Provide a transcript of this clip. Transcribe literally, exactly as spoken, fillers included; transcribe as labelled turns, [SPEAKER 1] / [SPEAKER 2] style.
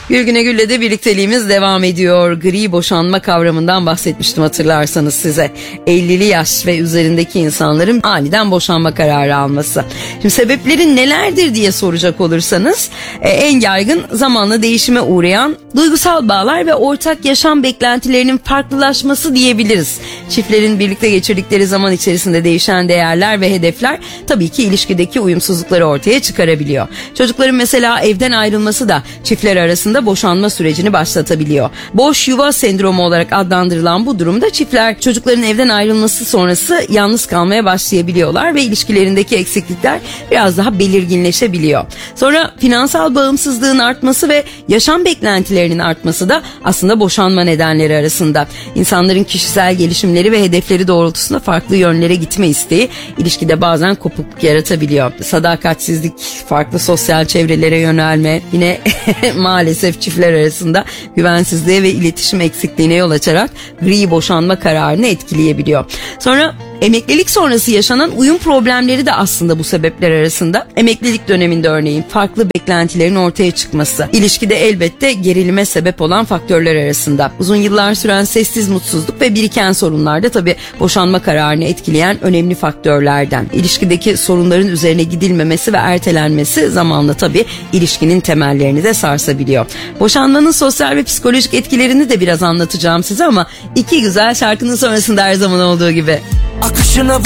[SPEAKER 1] Gülgüne Gül'le de birlikteliğimiz devam ediyor. Gri boşanma kavramından bahsetmiştim hatırlarsanız size. ellili yaş ve üzerindeki insanların aniden boşanma kararı alması. Şimdi sebepleri nelerdir diye soracak olursanız e, en yaygın zamanla değişime uğrayan duygusal bağlar ve ortak yaşam beklentilerinin farklılaşması diyebiliriz. Çiftlerin birlikte geçirdikleri zaman içerisinde değişen değerler ve hedefler tabii ki ilişkideki uyumsuzlukları ortaya çıkarabiliyor. Çocukların mesela evden ayrılması da çiftler arasında boşanma sürecini başlatabiliyor. Boş yuva sendromu olarak adlandırılan bu durumda çiftler çocukların evden ayrılması sonrası yalnız kalmaya başlayabiliyorlar ve ilişkilerindeki eksiklikler biraz daha belirginleşebiliyor. Sonra finansal bağımsızlığın artması ve yaşam beklentilerinin artması da aslında boşanma nedenleri arasında. İnsanların kişisel gelişimleri ve hedefleri doğrultusunda farklı yönlere gitme isteği ilişkide bazen kopukluk yaratabiliyor. Sadakatsizlik, farklı sosyal çevrelere yönelme, yine maalesef çiftler arasında güvensizliğe ve iletişim eksikliğine yol açarak gri boşanma kararını etkileyebiliyor. Sonra emeklilik sonrası yaşanan uyum problemleri de aslında bu sebepler arasında. Emeklilik döneminde örneğin farklı beklentilerin ortaya çıkması, ilişkide elbette gerilime sebep olan faktörler arasında. Uzun yıllar süren sessiz mutsuzluk ve biriken sorunlar da tabii boşanma kararını etkileyen önemli faktörlerden. İlişkideki sorunların üzerine gidilmemesi ve ertelenmesi zamanla tabii ilişkinin temellerini de sarsabiliyor. Boşanmanın sosyal ve psikolojik etkilerini de biraz anlatacağım size ama iki güzel şarkının sonrasında her zaman olduğu gibi.
[SPEAKER 2] Akışına